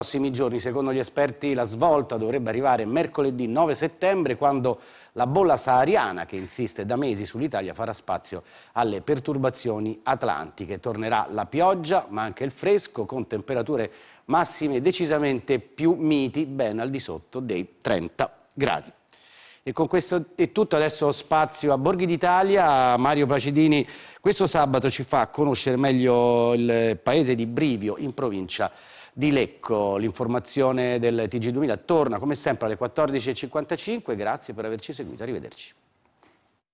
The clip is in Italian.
Prossimi giorni, secondo gli esperti, la svolta dovrebbe arrivare mercoledì 9 settembre, quando la bolla sahariana, che insiste da mesi sull'Italia, farà spazio alle perturbazioni atlantiche. Tornerà la pioggia, ma anche il fresco, con temperature massime decisamente più miti, ben al di sotto dei 30 gradi. E con questo è tutto, adesso spazio a Borghi d'Italia. Mario Placidini questo sabato ci fa conoscere meglio il paese di Brivio, in provincia di Lecco. L'informazione del TG2000 torna come sempre alle 14:55. Grazie per averci seguito, arrivederci.